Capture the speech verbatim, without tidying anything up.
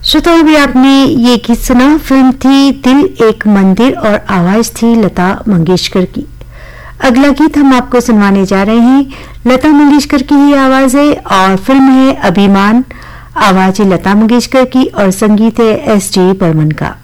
श्रोताओं, अभी आपने ये गीत सुना। फिल्म थी दिल एक मंदिर और आवाज थी लता मंगेशकर की। अगला गीत हम आपको सुनवाने जा रहे हैं। लता मंगेशकर की ही आवाज है और फिल्म है अभिमान। आवाज है लता मंगेशकर की और संगीत है एस जे बर्मन का।